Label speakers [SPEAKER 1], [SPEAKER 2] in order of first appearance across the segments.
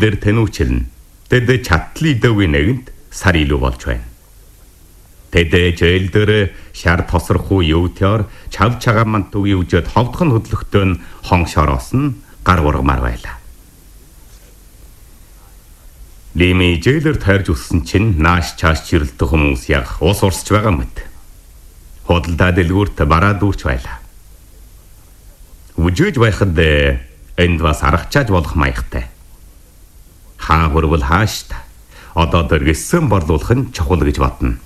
[SPEAKER 1] Жээлэр тэнүүчилнэ. Тэд чатлын дэвийн нэгэнт сар илүү болж байна. Тэд жээлдэр шар тосрохуу юутяар чав чагааман төвийн үжэд ховдхон хөдлөхтөө нь хоншороос нь гар ургамаар байлаа. Лими жээлэр тайрж үссэн чинь нааш чааш чирэлдэх хүмүүс яг ус урсч байгаа мэт. Худалдаа дэлгүүрт бараа дүүрч байлаа. Үжиж байхад энд бас аргачааж болох маягтай. Хаа хөрвөл хааш та. Одоо дэргэсэн борлуулах нь чухал гэж бодно.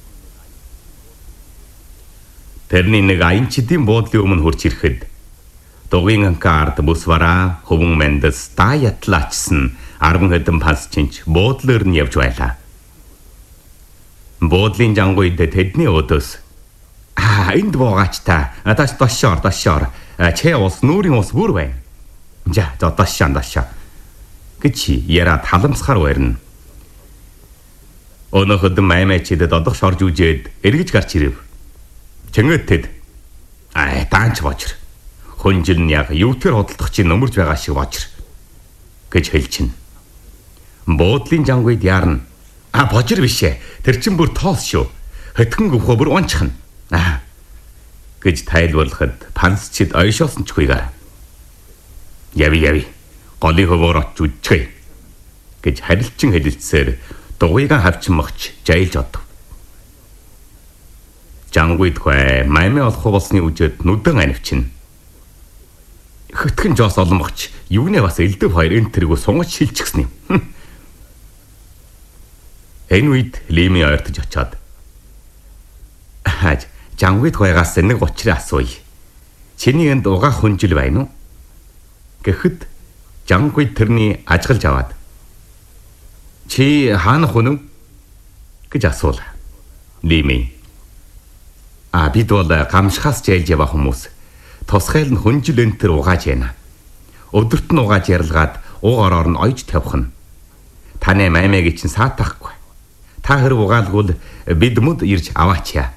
[SPEAKER 1] Тэрний нэг аянчдын буудлын өмнө хурж ирэхэд дугийн анкаард бүс бараа хөвөн мэндс та ятлаачсан 10 хэдэн пасчинч буудлаар нь явж байлаа. Буудлын жангуйд тэдний өдөөс энд буугаач та. Дашшоор. Чэ ус нүрийн ус бүр байна. За дашшаа. Гэж яра таламсахаар байрна. Өнөөхөд маймачид додох шорж үжээд эргэж гарч ирэв. Чэнгэт тэд. Таанч бочр. Хүнжил нь яг юутэр хөдөлдөх чинь нөмөрж байгаа шиг бочр. Гэж хэлчихнэ. Буудлын жангуйд яарна. Бочр бишээ. Тэр чин бүр тоос шүү. Хэтгэн гөвхөө бүр унчхна. Гэж тайлбарлахад пансчид ойшоосон ч хүйгээр. Яви. Голын хөвөөр очиж үдчихье. Гэж харилцан хэлэлцээр дугуйгаан хавчин мохч жаилж одов. Жангуйд хөө маймаа олох болсны үжид нүдэн анивчин. Хөтгөн жоос олон мохч юунэ бас элдэв хоёр энэ тэргүү сунгаж шилчихсэн юм. Энэ үед Лими ойртож очоод Жангуйд хойгаас нэг учрыг асууя. Чиний энд угаах хүнжил байна уу? Гэхэд Жангуйд тэрний ажиглаж аваад чи хаанах хүн үү? Гэж асуула. Лими. Бид бол гамшихаас жайлж яваа хүмүүс. Тусгайл нь хүнжил энтер угааж яана. Өдөрт нь угааж ярилгаад ууг ороор нь ойж тавих нь. Таны маймыг чинь саатахгүй. Та хэрэг угаалгуул бид мод ирж аваачаа.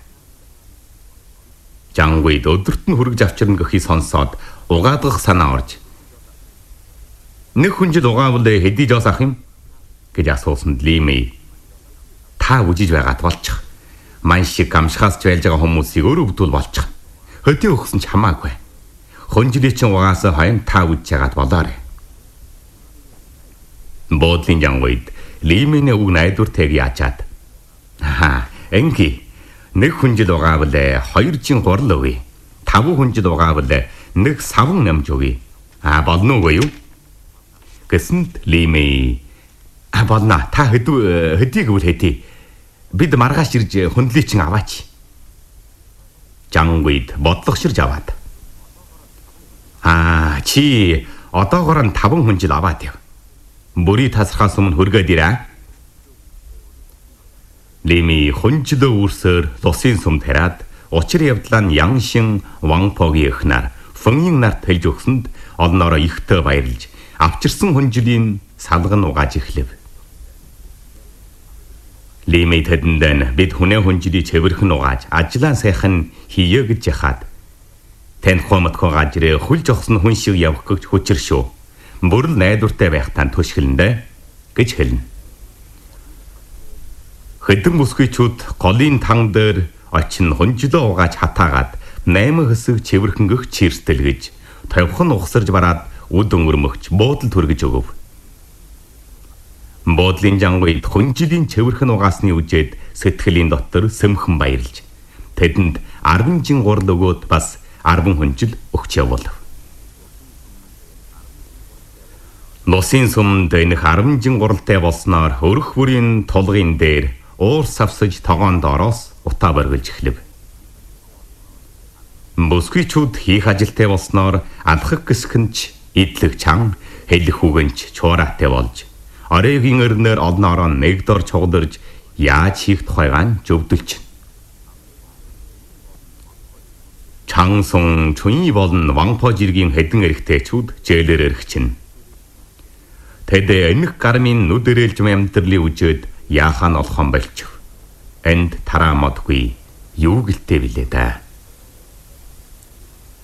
[SPEAKER 1] Жангуйд өдөрт нь хүргэж авчирна гэхий сонсоод угаадгах санаа орж. Нэг хүнжил угаавал хэдий жоос ах юм? Гэж асуусан Лими. Та үжиж байгаад болчих. Ман шиг гамшихаас ч байлж байгаа хүмүүсийг өөрөө бүтүүл болчих. Хөдөө өгсөн ч хамаагүй. Хүнжилий чинь угаасаа хойно та үжиж байгаад болоорой. Буудлын жангуйд Лиминий үг найдвартэйг яачаад. Энги. Нэг хүнжил угаавал 2 жин гурал өгье. 5 хүнжил угаавал нэг савн намж өгье. Болно уу юу? Гэсэнд Лими. Болно. Та хэдийг үл хэдий. Бид маргааш ирж хөндлий чин аваач. Жангуйд бодлогоширж аваад. Чи одоогоор нь 5 хүнжил аваад яв. Бүрий тасрахаас өмнө хөргөөд ирээ. Лими хүнжлөө үрсээр лусын сум тараад учир явдлаа нь Яншин Ванпогийн эхнэр Фэнгийн нарт хэлж өгсөнд олноороо ихтэй баярлж авчирсан хүнжлийн салган угааж эхлэв. Лими тэдэндээ бид хүнээ хүнжлийг цэвэрхэн угааж ажлаа сайхан хийе гэж яхаад таньхомтхоо гажрээ хүлж огсон хүн шиг явах гэж хүчир шүү. Бүрл найдвартай байх тань төшгөлндэ гэж хэлнэ. Хэдэн бүсгүйчүүд голын тан дээр очин хүнжлөө угааж хатаагаад 8 хэсэг цэвэрхэн гөх чирстэл гэж тавхан ухсарж бараад үд өнгөрмөгч буудлд хүргэж өгөв. Буудлын жангуйд хүнжлийн цэвэрхэн угаасны үжээд сэтгэлийн дотор сөмхэн баярлж тэдэнд 10 жин гурал өгөөд бас 10 хүнжил өгч явуулав. Лусын сумд энэ 10 жин гуралтай болсноор өрх бүрийн тулгын дээр уур савсаж тогоон доороос утаа боргилж эхлэв. Бүсгүйчүүд хийх ажилтай болсноор алхах гисгэнч идлэг чан хэлэх үгэнч чуураатай болж оройгийн өрнөр олноороо нэгдор чугдэрж яаж хийх тухайгаан зөвдөлж. Чангсун чүньи болон Ванпо жиргийн хэдэн эрэгтэйчүүд жээлээр эргэж. Тэд энэх гармын нүд өрөөлж амьдралын үжээд яахан олхон болчих. Энд тараамадгүй юу гэлтэй билээ да.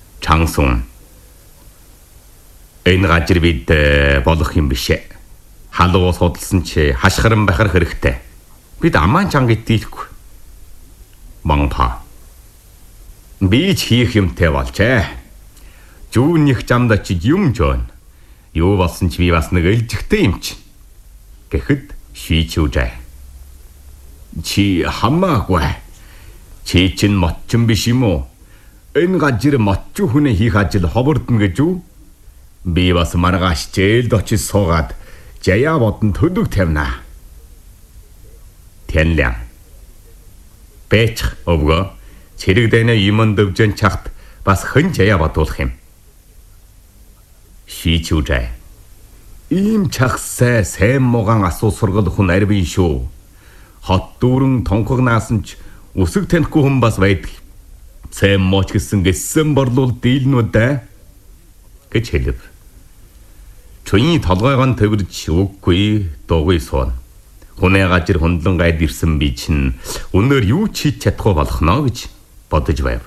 [SPEAKER 1] Чангсун энэ гажир бид болох юм бишээ. Халуус судалсан чи хашгиран бахар хэрэгтэй. Бид аман чанга идэхгүй. Мангпа. Би ч хийх юмтай болжээ. Жүүнийх замд очиж юм жоон. Юу болсон ч би бас нэг ээлжихтэй юм чи. Гэхэд шийчүүжээ. Чи хамаагүй. Чи чинь мотчин биш юм уу? Энэ газар мотчин хүнээ хийх ажил ховордно гэж юу? Би бас маргааш зээлд очиж суугаад жаяа бодон төлөв тавина. Тянлян. Бэч өвгөө цэрэгдэнэ юмд өвжэн чахт бас хэн жаяа бодуулах юм. Шийчүүжээ. Ийм чахсай сайн мууган асуу сургал хүн арвин шүү. Хот дүүрэн тонхогнаас нь ч үсэг танихгүй хүн бас байдаг. Сайн мууч гэсэн гисэн борлуул дийлнүүд гэж хэлв. Чуйны толгойгон төвөрж үггүй дуугүй суун. Хүнээ газар хөндлөн гайд ирсэн би чинь өнөөр юу ч хийж чадахгүй болохно гэж бодож байв.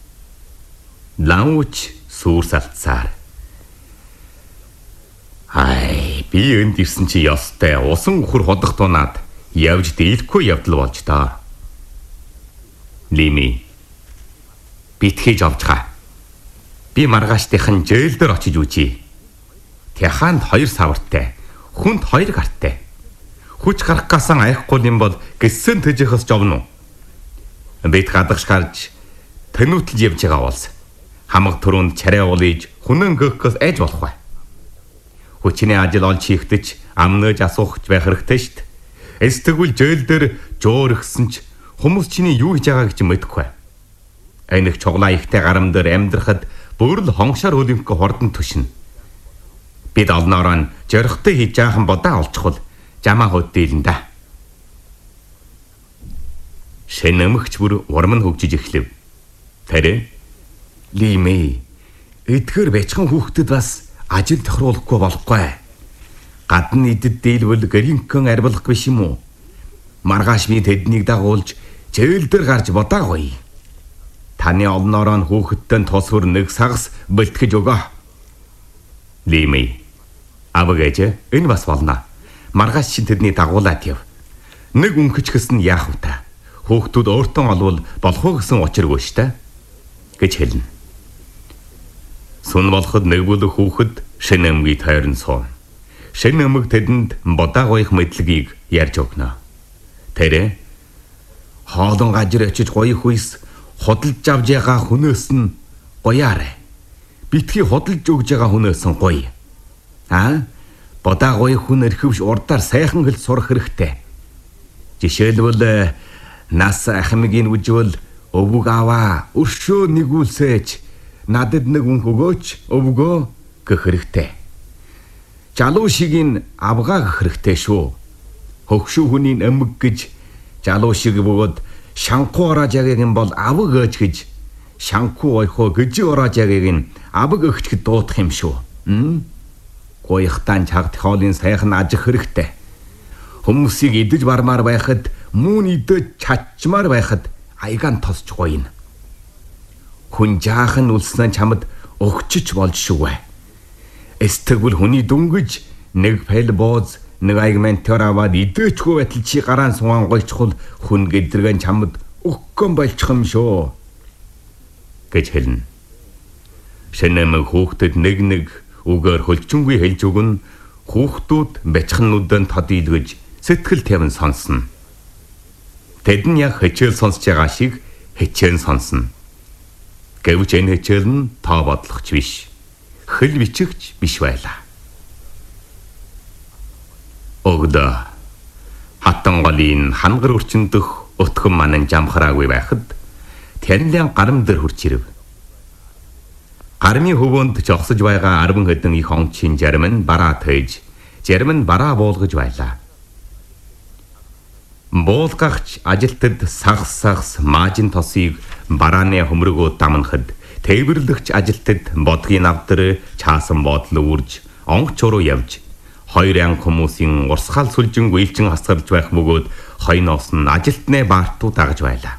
[SPEAKER 1] Лауч сүрсалцаар. Би энд ирсэн чи ёстой усан үхэр ходох тунаад явж дийлэхгүй явдал болж та. Лими. Битгийж авчгаа. Би маргаашдынхан зээл дээр очиж үжий. Тэхаанд 2 савартай, хүнд 2 гартай. Хүч гарах гасан аяхгүй юм бол гисэн төжихөөс жовно. Бид гадагш гарч тэнүүтэлж явж байгаа болс. Хамаг түрүүнд чарай уулж хүнэн гөхөөс айж болох бай. Хүчний ажил олж хийхдэж амнаж асуухч байх хэрэгтэй шүү дээ. Эстэгвэл зөөл дээр жуургсан ч хүмүүс чиний юу хийж байгааг ч мэдэхгүй. Айнх чуглаа ихтэй гарам дээр амьдрахад бүрл хоншоор үлэмхэ хордон түшин. Бид олноороо жорхтой хийж жаахан бодаа олчихвол жамаа хөдөлн да. Шин нэмэгч бүр урам нь хөгжиж эхлэв. Тэрэ Лими эдгэр бячхан хүүхдэд бас ажил тохируулахгүй болохгүй. Гадна идэд дийлвэл гэринхэн арвилах биш юм уу? Маргааш би тэднийг дагуулж зээл дээр гарч бодаагүй. Таны олноороо хүүхэдтэй тосвор нэг сагс бэлтгэж өгөө. Лими авгаж энэ бас болно. Маргааш чинь тэдний дагуулад яв. Нэг өнгөч гэсэн яах вэ та? Хүүхдүүд өөртөө олвол болох уу гэсэн учиргүй штэ гэж хэлнэ. Сүн болоход нэг бүлэг хүүхэд шин эмгийг тойрон суун. Шин эмэг тэдэнд бодаагүйх мэдлэгийг ярьж өгнө. Тэрэ хоолон газар очиж гоё хүйс худалж авж байгаа хүнөөс нь гоёарэ. Битгий худалж өгж байгаа хүнөөс нь гоё. Бодаагой хүн эрхэвш урдаар сайхан хэл сурах хэрэгтэй. Жишээлбэл нас ахмигийн үжвэл өвөг аваа өршөө нэгүүлсэж надад нэг үнх өгөөч өвгөө гэх хэрэгтэй. Жалуу шигийн авгаа гэх хэрэгтэй шүү. Хөгшүү хүний эмэг гэж жалуу шиг бөгөөд шанхуу ораажагийг нь бол авг өөж гэж шанхуу ойхоо гэж ораажагийг нь авг өгч гэд дуудах юм шүү. Гоёхтан чагт хоолын сайхан ажих хэрэгтэй. Хүмүүсийг идэж бармаар байхад мөн идэж чачмаар байхад аягаан тосч гоёно. Хүн жаахан үлснээ чамд өгчөж болж шүүвэ. Эстэгвэл хүний дүнгэж нэг фэл бооз нэг аягментор аваад идээчгүй байтал чи гараан сугаан гойчхол хүн гэдрэгэн чамд өгкөн болчих юм шүү гэж хэлнэ. Шэнэмэг хүүхдэд нэг үгээр хөлчөнгүй хэлж өгөн хүүхдүүд бячханнуудад тод илгэж сэтгэл тавин сонсно. Тэд нь яг хичээл сонсож байгаа шиг хичээн сонсно. Гэвч энэ хичээл нь тоо бодлогч биш. Хэл бичигч биш байлаа. Өгдөө хатан голын хангар өрчөндөх өтгөн манан жамхраагүй байхад Тянлян гарам дээр хурж ирэв. Гармын хөвөнд жогсож байгаа 10 хэдэн их ончин зарим нь бараа тойж, зарим нь бараа буулгаж байлаа. Буулгагч ажилтнад сагс маажин тосыг барааны хөмрөгөө дамнахад тээвэрлэгч ажилтнад бодгийн авдар чаасан бодол үрж онгоч руу явж 2 анги хүмүүсийн урсгал сүлжин гүйлчин хасгалж байх бөгөөд хойноос нь ажилтны баартуу дагаж байлаа.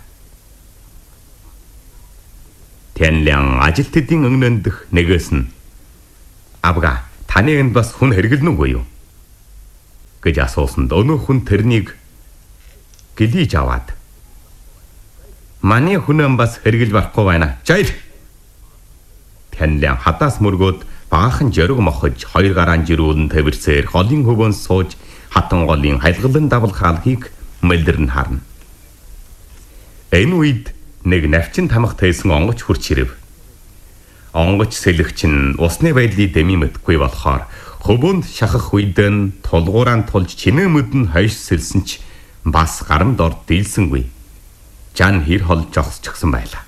[SPEAKER 1] Тянлян ажилтнуудын өнгөндөх нэгээс нь авга таны энд бас хүн хэрэглэнэ үгүй юу? гэж асуусанд өнөө хүн тэрнийг гэлийж аваад "Манай хүн бас хэрглэж барахгүй байна. Жайл!" Тянлян хадаас мөргөөд баахан жөрөг мохож хоёр гараан жирүүлэн тавирсээр голын хөвөөнд сууж хатан голын хайлгалан давлах алхийг мэлдэрн харна. Энэ үед нэг навчин тамах тайсан онгоч хурч ирэв. Онгоч сэлэгч нь усны байдлыг дэми мэдгүй болохоор хөвөөнд шахах үед нь тулгуураа тулж чинэмэд нь хойш сэлсэн ч бас гарамд орд дийлсэнгүй. Жан хэр хол жогсчихсан байлаа.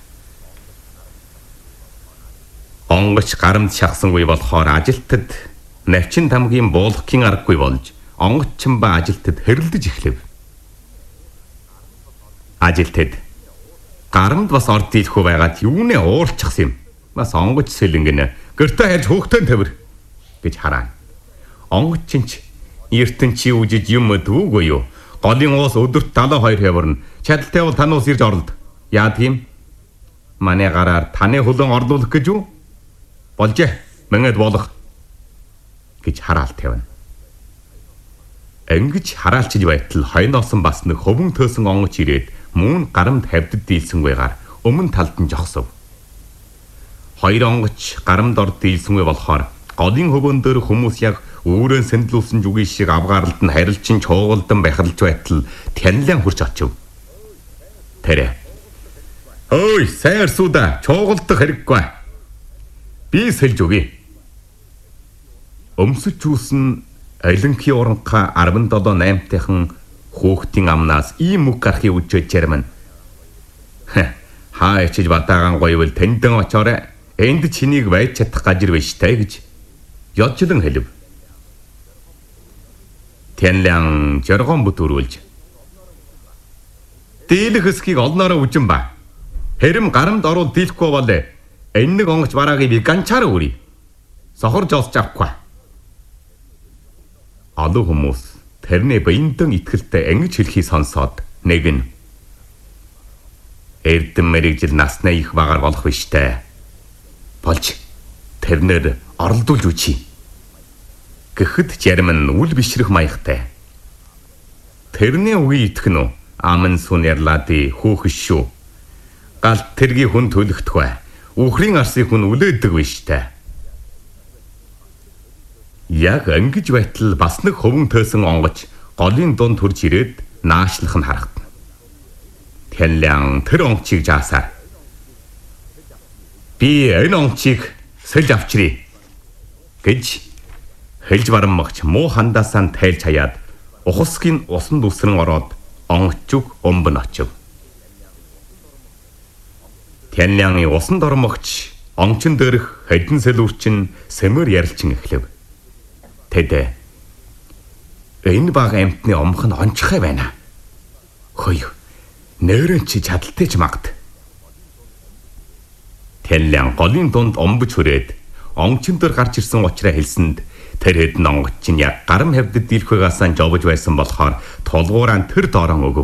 [SPEAKER 1] Онгоч гарамд шахсангүй болохоор ажилтад навчин тамгийн буулгахын аргагүй болж онгочин ба ажилтад хэрэлдэж эхлэв. Ажилтад гарамд бас орд дийлэхгүй байгаад юунэ уурчихсан юм. Бас онгоч сэлэнгэн гэртээ хайж хөөхтөн тавир гэж хараа. Онгоч ч эртэн чи үжиж юм дүүгүй юу? Голын уус өдөрт 72 хяварна. Чадaltaй бол танаас ирж орлоо. Яа тийм? Манай гараар таны хөлөн орлуулах гэж юу? Болжээ. Мэнгэд болох гэж хараал тавина. Ингэж хараалчиж байтал хойноосон бас нэг хөвөн төөсөн онгоч ирээд мөн гарамд хавдад дийлсэнгүйгээр өмнө талд нь жогсов. Хоёр онгоч гарамд орд дийлсэнгүй болохоор голын хөвөн дээр хүмүүс яг өөрөөр сэндлүүлсэн жүгийн шиг авгаарлалд нь харилчин чуугалдан бахарлж байтал Тянлян хурж очив. Тэрэ. "Ой, сайн арсуудаа, чуугалдах хэрэггүй. Би сэлж өгье." Өмсөж үүсэн Олимпийн уранхаа 17-8-тайхан хүүхдийн амнаас ийм үг гарахыг үжиж ярман. "Хаа ичиж батаагаан гоёвол тэндэн очоорой. Энд чинийг байж чадах гажир биш тэ" гэж ёдлон хэлв. Тянлян жаргон бүтүүрүүлж "Дийлэх хэсгийг олноороо үжин ба. Хэрэм гарамд оруул дийлэхгүй бол энэ нэг онгоч бараагийг би ганчаараа үрий. Сохорж олж авахгүй." Олон хүмүүс тэрний биендэн итгэлтэй ингэж хэлхий сонсоод нэг нь "Эрдэм мэрэгжил наснаа их багаар болох биштэй. Болж тэрнэр оролдуулж үчи." Гэхэд зарим нь үл бишрэх маягтай. "Тэрний үгийг итгэн үү? Аман сүн ярлади хүүхэш шүү. Галт тэргийн хүн төлөгдөх бай. Үхрийн арсыг хүн үлээдэг биштэй." Яг ингэж байтал бас нэг хөвөн төөсөн онгоч голын дунд хурж ирээд наашлах нь харагдана. Тянлян тэр онгочийг жаасаар "Би энэ онгочийг сэлж авчирий" гэж хэлж бараммагч муу хандаасаа тайлж хаяад ухасгийн усанд үсрэн ороод онгочиг өмбөн очив. Тянляны усанд ормогч онгочин дээрх хэдэн сэлүүрчин сэмэр ярилчин эхлэв. Тэд "Энэ баг амтны омх нь онцгой байна. Хөөе, нэрэн чи чадaltaй ч магад." Тянлян голын дунд омбож хүрээд онгочин дээр гарч ирсэн учраас хэлсэнд тэр хэдэн онгоч чинь яг гарам хавдад дийлхвэгаасаа жовж байсан болохоор тулгуураа тэр доорон өгөв.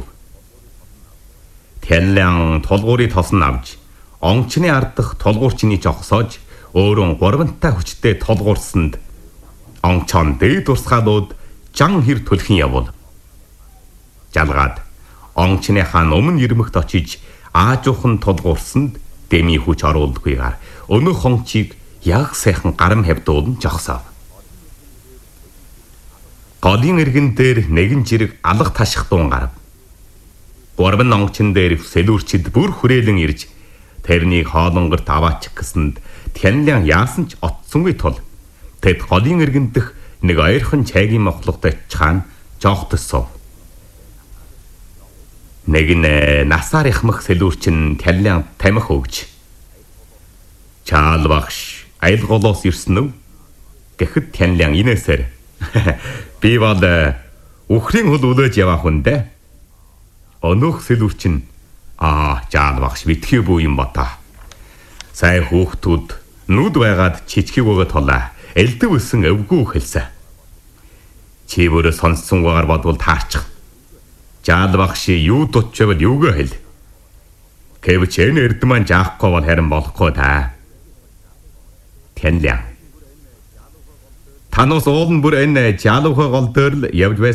[SPEAKER 1] Тянлян тулгуурыг тосон авч онгочны ардах тулгуурчны жогсоож өөрөө гурвантай хүчтэй тулгуурсанд онгочон дээд урсгалууд жан хэр төлхөн явуул. Жалгаад онгочныхаа өмнө ирмэгт очиж аажуухан тулгуурсанд дэми хүч оруулдаггүйгээр өнөх онгочийг яг сайхан гарам хавдуулан жогсов. Голын иргэн дээр нэгэн жирэг алга таших дуун гарав. Гурван онгочин дээр сэлүүрчид бүр хүрээлэн ирж тэрнийг хоолонгорт аваачих гэсэнд Тянлян яасан ч отсонгүй тул тэд голын иргэн дэх нэг ойрхон чайгийн мохлогтой чаан жоохтосов. Нэг нь насаар ихмах сэлүүрчин Тянлян тамхи өгч "Чаал багш, айлголоос ирсэн үү?" гэхэд Тянлян инээсээр "Би бол үхрийн хөл үлээж яваа хүн дээ." Өнөөх сэлүүрчин "Жаал багш битгий бүү юм бата. Сай хүүхдүүд нүд байгаад чичгийг өгöd толаа. Элдэв өсөн өвгөө хэлсэн. Чи бүрэ сонссон гоор бодвол таарчих. Жаал багш юу дутчвал юугаа хэл. Гэвч энэ эрдмэн жаахгүй бол харин болохгүй та." Тянлян "Танаас уулын бүр энэ жалуухай гол дээр л явж